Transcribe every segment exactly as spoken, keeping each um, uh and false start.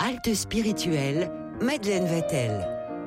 Halte spirituelle, Madeleine Vatel.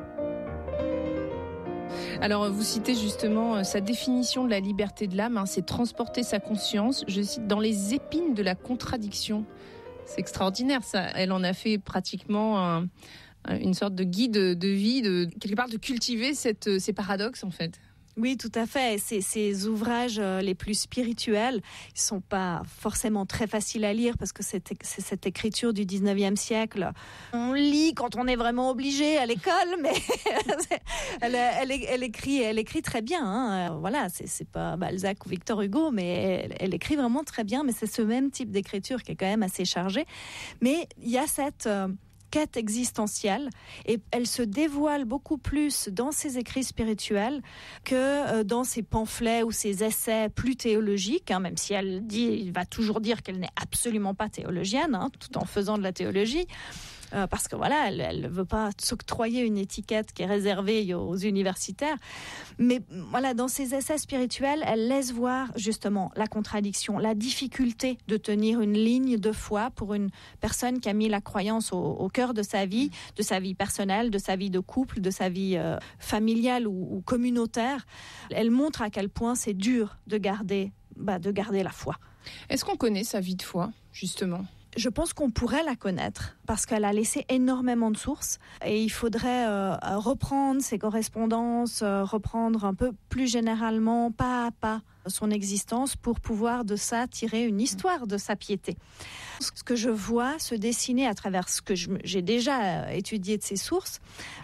Alors, vous citez justement sa définition de la liberté de l'âme, hein, c'est transporter sa conscience, je cite, dans les épines de la contradiction. C'est extraordinaire, ça. Elle en a fait pratiquement un, une sorte de guide de vie, de, quelque part de cultiver cette, ces paradoxes, en fait. Oui, tout à fait. Ces, ces ouvrages les plus spirituels, ils sont pas forcément très faciles à lire parce que c'est, c'est cette écriture du dix-neuvième siècle. On lit quand on est vraiment obligé à l'école, mais elle, elle, elle écrit, elle écrit très bien. Hein. Voilà, c'est, c'est pas Balzac ou Victor Hugo, mais elle, elle écrit vraiment très bien. Mais c'est ce même type d'écriture qui est quand même assez chargé. Mais il y a cette euh, quête existentielle et elle se dévoile beaucoup plus dans ses écrits spirituels que dans ses pamphlets ou ses essais plus théologiques, hein, même si elle dit, il va toujours dire qu'elle n'est absolument pas théologienne, hein, tout en faisant de la théologie. Euh, parce que voilà, elle ne veut pas s'octroyer une étiquette qui est réservée aux universitaires. Mais voilà, dans ses essais spirituels, elle laisse voir justement la contradiction, la difficulté de tenir une ligne de foi pour une personne qui a mis la croyance au, au cœur de sa vie, de sa vie personnelle, de sa vie de couple, de sa vie euh, familiale ou, ou communautaire. Elle montre à quel point c'est dur de garder, bah, de garder la foi. Est-ce qu'on connaît sa vie de foi, justement ? Je pense qu'on pourrait la connaître parce qu'elle a laissé énormément de sources et il faudrait euh, reprendre ses correspondances, euh, reprendre un peu plus généralement, pas à pas, son existence pour pouvoir de ça tirer une histoire de sa piété. Ce que je vois se dessiner à travers ce que je, j'ai déjà étudié de ces sources,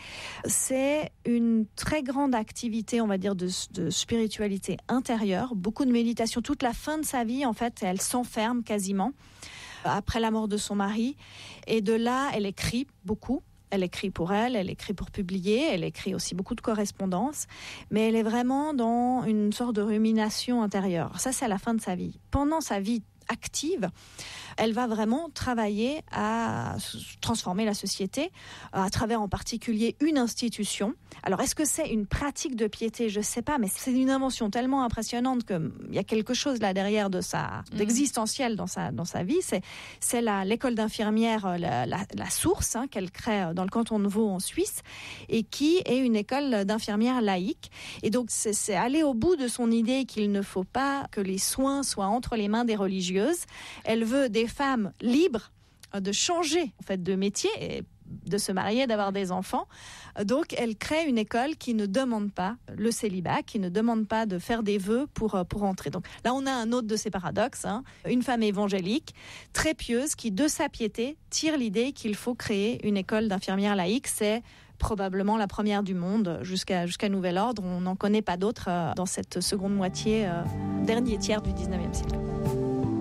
c'est une très grande activité, on va dire, de, de spiritualité intérieure, beaucoup de méditation. Toute la fin de sa vie, en fait, elle s'enferme quasiment après la mort de son mari. Et de là, elle écrit beaucoup. Elle écrit pour elle, elle écrit pour publier, elle écrit aussi beaucoup de correspondances. Mais elle est vraiment dans une sorte de rumination intérieure. Ça, c'est à la fin de sa vie. Pendant sa vie active, elle va vraiment travailler à transformer la société à travers en particulier une institution. Alors, est-ce que c'est une pratique de piété ? Je ne sais pas, mais c'est une invention tellement impressionnante qu'il y a quelque chose là derrière de sa, mmh. d'existentiel dans sa, dans sa vie. C'est, c'est la, l'école d'infirmière, la, la, la source hein, qu'elle crée dans le canton de Vaud en Suisse et qui est une école d'infirmières laïque. Et donc, c'est, c'est aller au bout de son idée qu'il ne faut pas que les soins soient entre les mains des religieuses. Elle veut des femmes libres de changer en fait de métier et de se marier, d'avoir des enfants. Donc, elle crée une école qui ne demande pas le célibat, qui ne demande pas de faire des vœux pour, pour entrer. Donc là, on a un autre de ces paradoxes. Hein. Une femme évangélique, très pieuse, qui, de sa piété, tire l'idée qu'il faut créer une école d'infirmières laïques. C'est probablement la première du monde jusqu'à, jusqu'à nouvel ordre. On n'en connaît pas d'autres dans cette seconde moitié, euh, dernier tiers du dix-neuvième siècle.